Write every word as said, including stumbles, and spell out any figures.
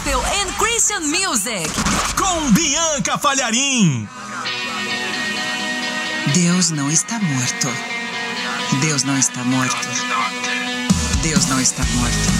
Gospel and Christian Music. Com Bianca Falharim. Deus não está morto. Deus não está morto. Deus não está morto.